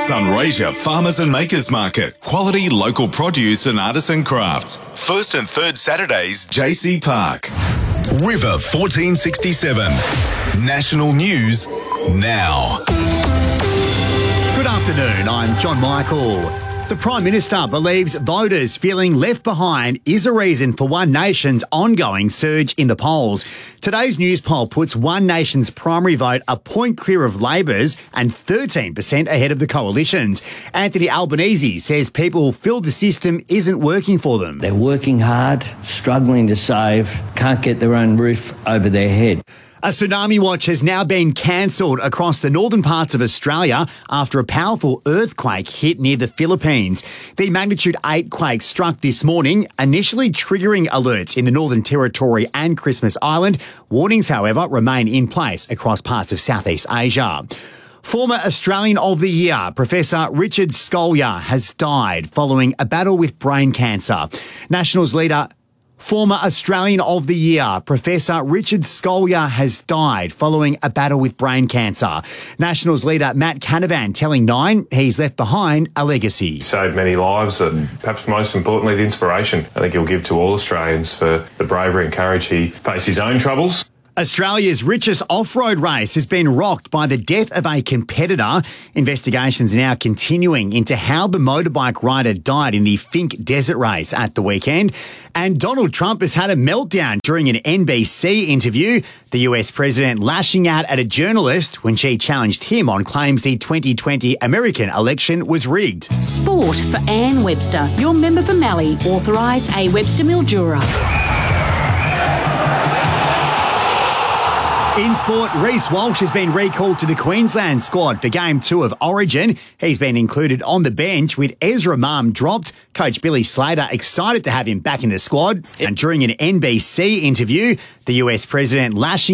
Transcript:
Sunraysia Farmers and Makers Market. Quality local produce and artisan crafts. First and third Saturdays, JC Park. River 1467. National News now. Good afternoon, I'm John Michael. The Prime Minister believes voters feeling left behind is a reason for One Nation's ongoing surge in the polls. Today's news poll puts One Nation's primary vote a point clear of Labor's and 13% ahead of the Coalition's. Anthony Albanese says people feel the system isn't working for them. They're working hard, struggling to save, can't get their own roof over their head. A tsunami watch has now been cancelled across the northern parts of Australia after a powerful earthquake hit near the Philippines. The magnitude 8 quake struck this morning, initially triggering alerts in the Northern Territory and Christmas Island. Warnings, however, remain in place across parts of Southeast Asia. Former Australian of the Year, Professor Richard Scolyer, has died following a battle with brain cancer. Former Australian of the Year, Professor Richard Scolyer, has died following a battle with brain cancer. Nationals leader Matt Canavan telling Nine he's left behind a legacy. He saved many lives and perhaps most importantly the inspiration I think he'll give to all Australians for the bravery and courage he faced his own troubles. Australia's richest off-road race has been rocked by the death of a competitor. Investigations are now continuing into how the motorbike rider died in the Finke Desert Race at the weekend. And Donald Trump has had a meltdown during an NBC interview. The US president lashing out at a journalist when she challenged him on claims the 2020 American election was rigged. Sport for Anne Webster, your member for Mallee, authorised a Webster Mildura. In sport, Reece Walsh has been recalled to the Queensland squad for Game 2 of Origin. He's been included on the bench with Ezra Mam dropped. Coach Billy Slater excited to have him back in the squad. And during an NBC interview, the US president lashing